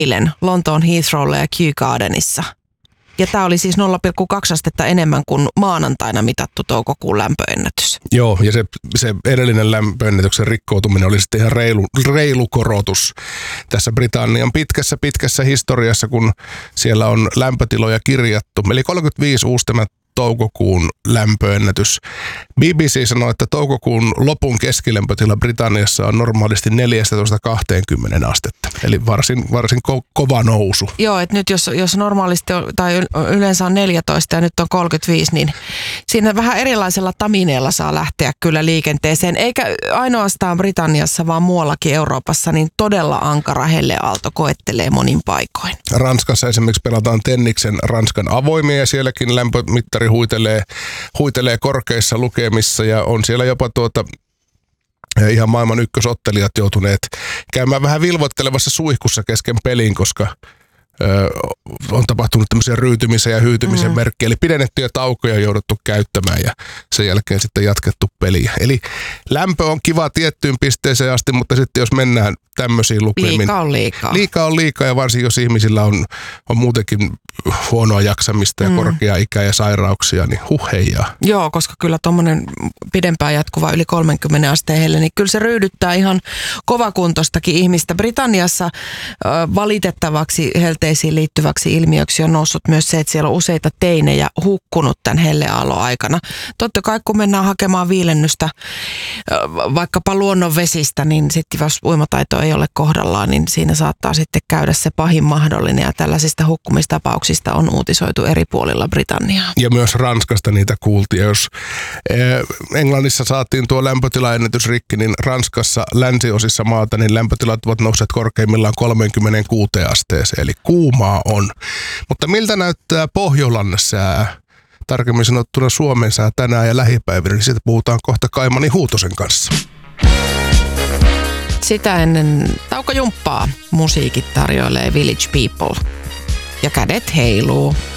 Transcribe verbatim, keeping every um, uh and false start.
eilen Lontoon Heathrowlla ja Kew Gardenissa. Ja tämä oli siis nolla pilkku kaksi astetta enemmän kuin maanantaina mitattu toukokuun lämpöennätys. Joo, ja se, se edellinen lämpöennätyksen rikkoutuminen oli sitten ihan reilu, reilu korotus tässä Britannian pitkässä pitkässä historiassa, kun siellä on lämpötiloja kirjattu. Eli kolmekymmentäviisi uusi tämä toukokuun lämpöennätys. B B C sanoi, että toukokuun lopun keskilämpötila Britanniassa on normaalisti neljätoista kaksikymmentä astetta. Eli varsin, varsin ko- kova nousu. Joo, että nyt jos, jos normaalisti on, tai yleensä on neljätoista ja nyt on kolmekymmentäviisi, niin siinä vähän erilaisella tamineella saa lähteä kyllä liikenteeseen. Eikä ainoastaan Britanniassa, vaan muuallakin Euroopassa, niin todella ankara helleaalto koettelee monin paikoin. Ranskassa esimerkiksi pelataan tenniksen Ranskan avoimia ja sielläkin lämpömittari huitelee, huitelee korkeissa lukemissa ja on siellä jopa tuota ihan maailman ykkösottelijat joutuneet käymään vähän vilvoittelevassa suihkussa kesken pelin, koska ö, on tapahtunut tämmöisiä ryytymisen ja hyytymisen mm. merkkejä. Eli pidennettyjä taukoja on jouduttu käyttämään ja sen jälkeen sitten jatkettu peliä. Eli lämpö on kiva tiettyyn pisteeseen asti, mutta sitten jos mennään tämmöisiin lukemiin. Liikaa on liikaa. Liikaa on liikaa ja varsin jos ihmisillä on, on muutenkin huonoa jaksamista ja mm. korkea ikä ja sairauksia, niin huheijaa. Joo, koska kyllä tuommoinen pidempään jatkuva yli kolmekymmentä asteen helle, niin kyllä se ryydyttää ihan kovakuntoistakin ihmistä. Britanniassa ö, valitettavaksi helteisiin liittyväksi ilmiöksi on noussut myös se, että siellä on useita teinejä hukkunut tämän helleaallon aikana. Totta kai kun mennään hakemaan viilennystä ö, vaikkapa luonnonvesistä, niin sitten jos uimataito ei ole kohdallaan, niin siinä saattaa sitten käydä se pahin mahdollinen ja tällaisista hukkumistapauksista on uutisoitu eri puolilla Britanniaa. Ja myös Ranskasta niitä kuultiin. Jos Englannissa saatiin tuo lämpötilaennätys rikki, niin Ranskassa länsiosissa maata niin lämpötilat ovat nousseet korkeimmillaan kolmekymmentäkuusi asteeseen, eli kuumaa on. Mutta miltä näyttää Pohjolan sää? Tarkemmin sanottuna Suomen sää tänään ja lähipäivinä, niin siitä puhutaan kohta Kaimani Huutosen kanssa. Sitä ennen taukojumppaa musiikit tarjoilee Village People ja kädet heiluu.